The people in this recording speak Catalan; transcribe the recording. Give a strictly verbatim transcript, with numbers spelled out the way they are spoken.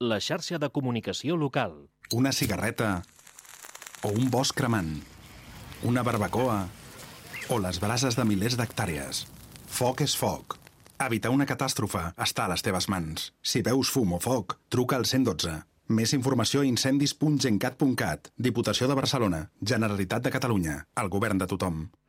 la xarxa de comunicació local. Una cigarreta o un bosc cremant, una barbacoa o les brases de milers d'hectàrees. Foc és foc. Evitar una catàstrofe està a les teves mans. Si veus fum o foc, truca al cent i dotze. Més informació a incendis punt gencat punt cat. Diputació de Barcelona. Generalitat de Catalunya. El govern de tothom.